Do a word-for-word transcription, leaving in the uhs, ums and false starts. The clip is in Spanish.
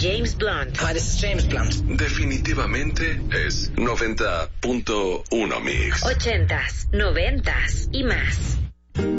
James Blunt. Hi, this is James Blunt. Definitivamente es noventa punto uno Mix. Ochentas, noventas y más.